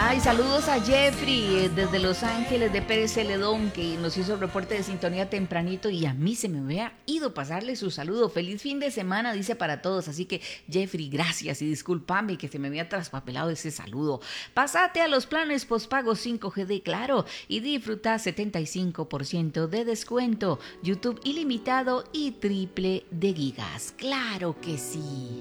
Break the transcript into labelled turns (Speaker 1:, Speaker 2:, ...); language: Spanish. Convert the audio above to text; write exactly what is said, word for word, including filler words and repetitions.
Speaker 1: Ay, saludos a Jeffrey eh, desde Los Ángeles de Pérez Celedón, que nos hizo el reporte de sintonía tempranito y a mí se me había ido pasarle su saludo. Feliz fin de semana, dice para todos. Así que Jeffrey, gracias y discúlpame que se me había traspapelado ese saludo. Pásate a los planes postpago cinco G de Claro y disfruta setenta y cinco por ciento de descuento, YouTube ilimitado y triple de gigas. Claro que sí.